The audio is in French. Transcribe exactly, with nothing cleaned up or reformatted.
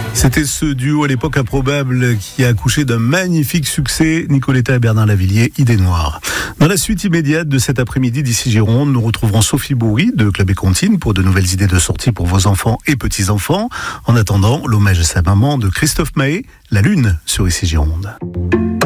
C'était ce duo à l'époque improbable qui a accouché d'un magnifique succès, Nicoletta et Bernard Lavilliers, Idée Noire. Dans la suite immédiate de cet après-midi d'ici Gironde, nous retrouverons Sophie Bourri de Club et Comptine pour de nouvelles idées de sortie pour vos enfants et petits-enfants. En attendant, l'hommage à sa maman de Christophe Mahé, La Lune sur Ici Gironde.